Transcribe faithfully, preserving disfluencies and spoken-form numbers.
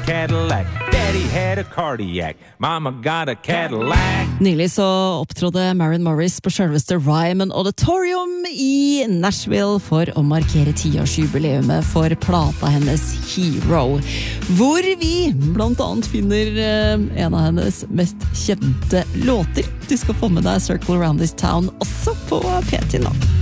Cadillac. Daddy had a cardiac. Mama got a Cadillac. Nylig så opptrådde Maren Morris på selveste Ryman Auditorium i Nashville for å markere tiårsjubileumet for plata hennes Hero, hvor vi blant annet finner en av hennes mest kjente låter. Du skal få med deg Circle Around This Town også på P ti nå.